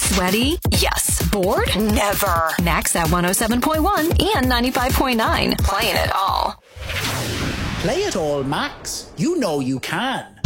Sweaty? Yes. Bored? Never. Max at 107.1 and 95.9. Playing it all. Play it all, Max. You know you can.